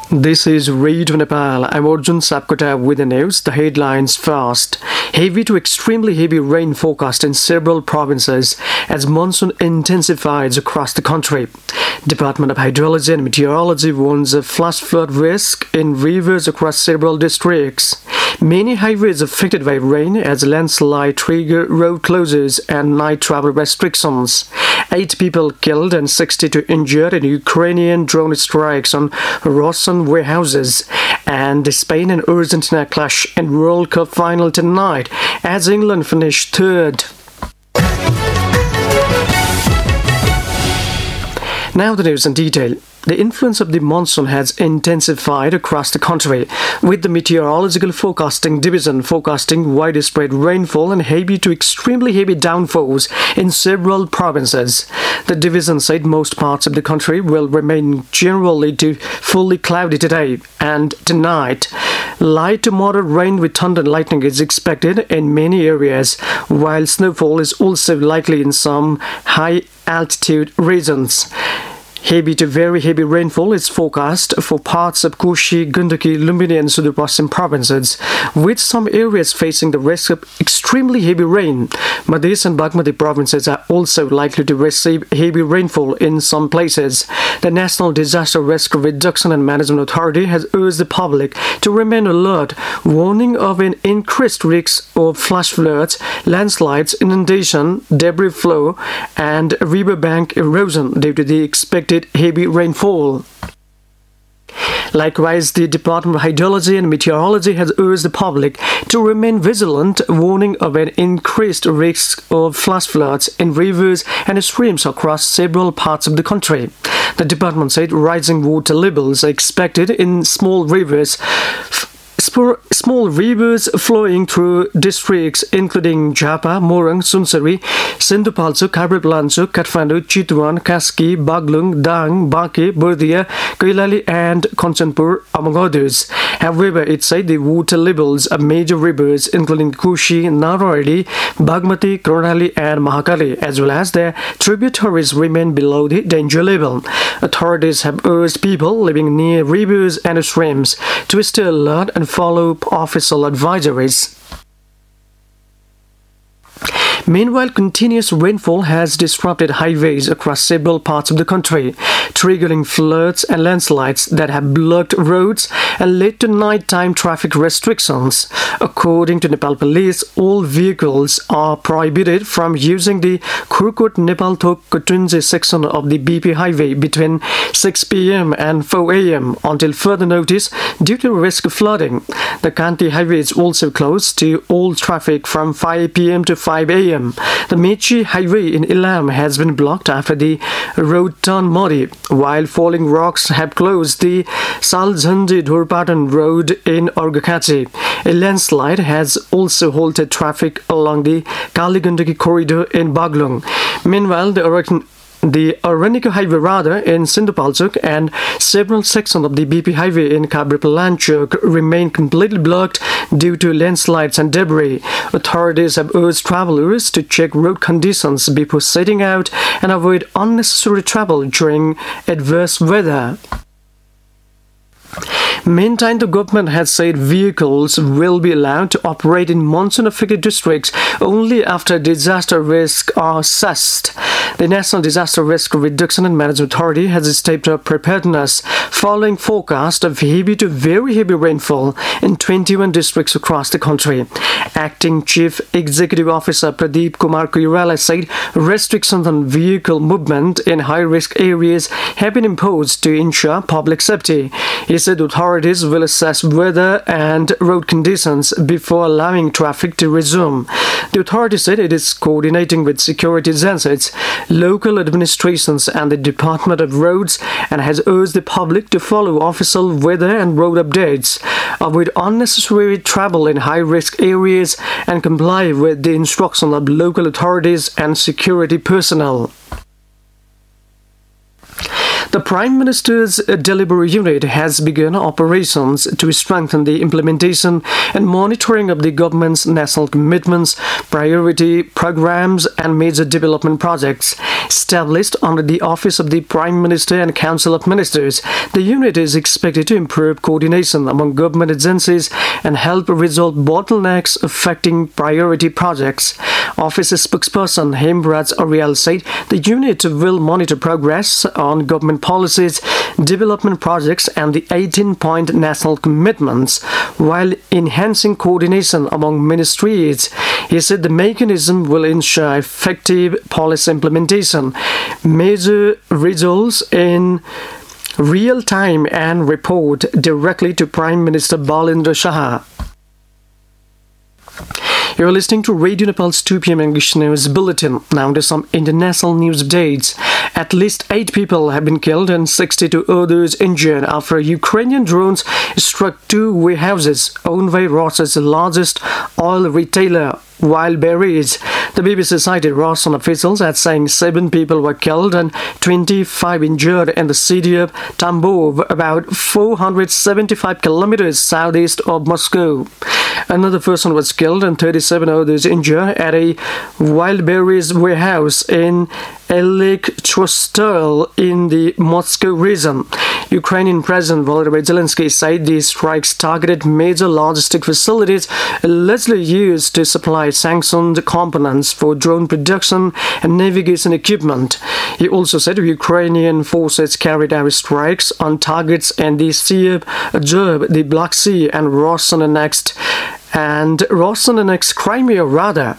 This is Radio Nepal. I'm Arjun Sapkota with the news. The headlines first. Heavy to extremely heavy rain forecast in several provinces as monsoon intensifies across the country. Department of Hydrology and Meteorology warns of flash flood risk in rivers across several districts. Many highways affected by rain as landslide trigger road closures and night travel restrictions. 8 people killed and 62 injured in Ukrainian drone strikes on Russian warehouses. And Spain and Argentina clash in World Cup final tonight as England finished third. Now the news in detail. The influence of the monsoon has intensified across the country, with the Meteorological Forecasting Division forecasting widespread rainfall and heavy to extremely heavy downfalls in several provinces. The division said most parts of the country will remain generally to fully cloudy today and tonight. Light to moderate rain with thunder and lightning is expected in many areas, while snowfall is also likely in some high-altitude regions. Heavy to very heavy rainfall is forecast for parts of Koshi, Gandaki, Lumbini and Sudur Paschim provinces, with some areas facing the risk of extremely heavy rain. Madhya and Bagmati provinces are also likely to receive heavy rainfall in some places. The National Disaster Risk Reduction and Management Authority has urged the public to remain alert, warning of an increased risk of flash floods, landslides, inundation, debris flow, and riverbank erosion due to the expected heavy rainfall. Likewise, the Department of Hydrology and Meteorology has urged the public to remain vigilant, warning of an increased risk of flash floods in rivers and streams across several parts of the country. The department said rising water levels are expected in small rivers flowing through districts including Jhapa, Morang, Sunsari, Sindhupalchok, Khabareblanchok, Kathmandu, Chitwan, Kaski, Baglung, Dang, Bake, Burdia, Kailali and Kanchanpur, among others. However, it said the water levels of major rivers including Koshi, Narayani, Bagmati, Karnali and Mahakali, as well as their tributaries, remain below the danger level. Authorities have urged people living near rivers and streams to stay alert and follow official advisories. Meanwhile, continuous rainfall has disrupted highways across several parts of the country, triggering floods and landslides that have blocked roads and led to nighttime traffic restrictions. According to Nepal Police, all vehicles are prohibited from using the Kurkut Nepal-Thok Kutunje section of the BP highway between 6 p.m. and 4 a.m. until further notice due to risk of flooding. The Kanti highway is also closed to all traffic from 5 p.m. to 5 a.m. The Mechi highway in Ilam has been blocked after the road turned muddy, while falling rocks have closed the Saljhandi Dhurpatan road in Orgakhachi. A landslide has also halted traffic along the Kaligandaki corridor in Baglung. Meanwhile, the Aranika highway in Sindhupalchok and several sections of the BP highway in Khabareblanchok remain completely blocked due to landslides and debris. Authorities have urged travelers to check road conditions before setting out and avoid unnecessary travel during adverse weather. Meantime, the government has said vehicles will be allowed to operate in monsoon-affected districts only after disaster risks are assessed. The National Disaster Risk Reduction and Management Authority has stepped up preparedness following forecast of heavy to very heavy rainfall in 21 districts across the country. Acting Chief Executive Officer Pradeep Kumar Koirala said restrictions on vehicle movement in high-risk areas have been imposed to ensure public safety. He said authorities will assess weather and road conditions before allowing traffic to resume. The authority said it is coordinating with security agencies, local administrations and the Department of Roads and has urged the public to follow official weather and road updates, avoid unnecessary travel in high-risk areas and comply with the instructions of local authorities and security personnel. The Prime Minister's Delivery Unit has begun operations to strengthen the implementation and monitoring of the government's national commitments, priority programs, and major development projects. Established under the Office of the Prime Minister and Council of Ministers, the unit is expected to improve coordination among government agencies and help resolve bottlenecks affecting priority projects. Office spokesperson Hemraj Aryal said the unit will monitor progress on government policies, development projects, and the 18-point national commitments, while enhancing coordination among ministries. He said the mechanism will ensure effective policy implementation, measure results in real time, and report directly to Prime Minister Balendra Shah. You're listening to Radio Nepal's 2 p.m. English News Bulletin. Now to some international news updates. At least 8 people have been killed and 62 others injured after Ukrainian drones struck 2 warehouses owned by Russia's largest oil retailer, Wildberries. The BBC cited Russian officials as saying 7 people were killed and 25 injured in the city of Tambov, about 475 kilometers southeast of Moscow. Another person was killed and 37 others injured at a Wildberries warehouse in Elektrostal in the Moscow region. Ukrainian President Volodymyr Zelensky said these strikes targeted major logistic facilities allegedly used to supply sanctioned components for drone production and navigation equipment. He also said Ukrainian forces carried out strikes on targets in the Sea of Azov, the Black Sea, and Russian-annexed Crimea rather.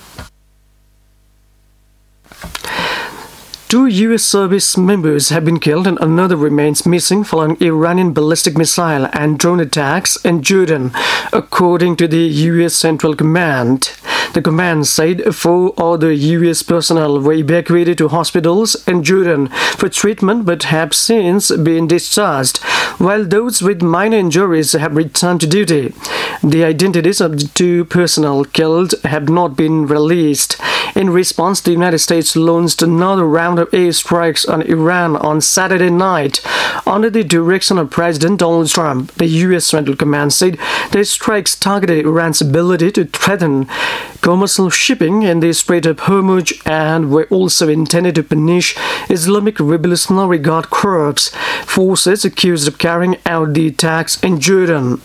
2 U.S. service members have been killed and another remains missing following Iranian ballistic missile and drone attacks in Jordan, according to the U.S. Central Command. The command said 4 other U.S. personnel were evacuated to hospitals in Jordan for treatment but have since been discharged, while those with minor injuries have returned to duty. The identities of the 2 personnel killed have not been released. In response, the United States launched another round of airstrikes on Iran on Saturday night. Under the direction of President Donald Trump, the U.S. Central Command said the strikes targeted Iran's ability to threaten commercial shipping in the Strait of Hormuz and were also intended to punish Islamic Revolutionary Guard Corps forces accused of carrying out the attacks in Jordan.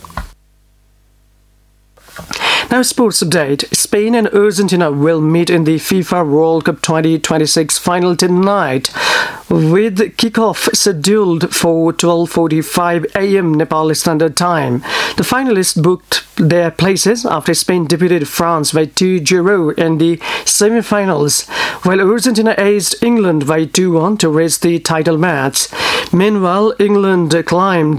Now, sports update. Spain and Argentina will meet in the FIFA World Cup 2026 final tonight, with kickoff scheduled for 12:45 a.m. Nepal Standard Time. The finalists booked their places after Spain defeated France by 2-0 in the semi-finals, while Argentina aced England by 2-1 to raise the title match. Meanwhile, England claimed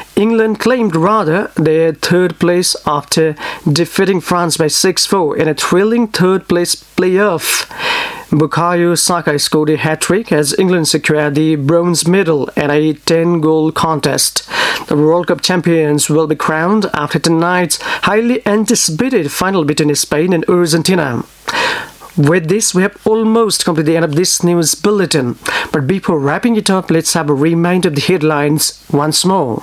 their third place after defeating France by 6-4 in a thrilling third-place playoff. Bukayo Saka scored a hat-trick as England secured the bronze medal in a 10-goal contest. The World Cup champions will be crowned after tonight's highly anticipated final between Spain and Argentina. With this, we have almost come to the end of this news bulletin. But before wrapping it up, let's have a reminder of the headlines once more.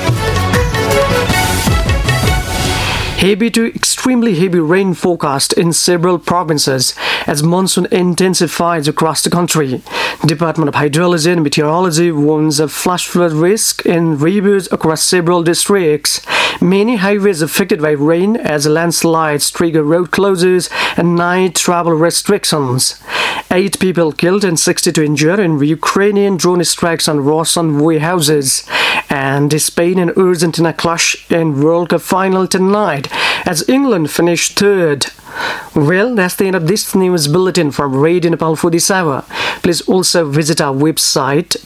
Heavy to extremely heavy rain forecast in several provinces as monsoon intensifies across the country. Department of Hydrology and Meteorology warns of flash flood risk in rivers across several districts. Many highways affected by rain as landslides trigger road closures and night travel restrictions. 8 people killed and 62 injured in Ukrainian drone strikes on Russian warehouses. And Spain and Argentina clash in World Cup final tonight as England finished third. Well, that's the end of this news bulletin from Radio Nepal for this hour. Please also visit our website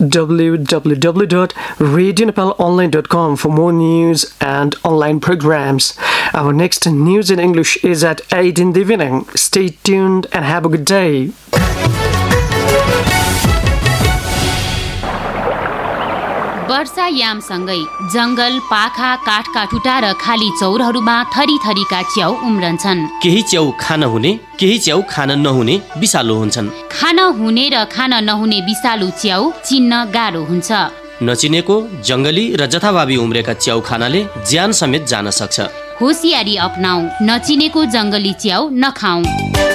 www.radionepalonline.com for more news and online programs. Our next news in English is at 8 in the evening. Stay tuned and have a good day. वर्षायामसँगै जंगल, पाखा, काठका टुटा र खाली चौरहरूमा थरीथरीका च्याउ उम्रन्छन्। केही च्याउ खान हुने, केही च्याउ खान नहुने विषालु हुन्छन्। खान हुने र खान नहुने विषालु च्याउ चिन्न गाह्रो हुन्छ। नचिनेको जङ्गली र जथाभावी उम्रेका च्याउ खानाले ज्यान समेत जान सक्छ। होसियारी अपनाऊ, नचिनेको जङ्गली च्याउ नखाऊ।